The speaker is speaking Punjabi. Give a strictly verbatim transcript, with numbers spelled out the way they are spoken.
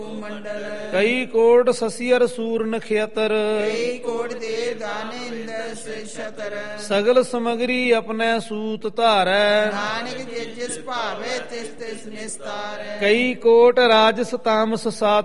ਮੰਡਲ ਕਈ ਕੋਟ ਸਸੀਅਰ ਸੂਰ ਨਖੇਤਰ ਕਈ ਕੋਟ ਦੇ ਦਾਨੇ ਇੰਦਰ ਛਤਰ ਸਗਲ ਸਮਗਰੀ ਆਪਣੇ ਸੂਤ ਧਾਰੈ ਨਾਨਕ ਜਿਸ ਜਿਸ ਭਾਵੇ ਤਿਸ ਤਿਸ ਨਿਸਤਾਰ ਕਈ ਕੋਟ ਰਾਜਸ ਤਾਮਸ ਸਾਤ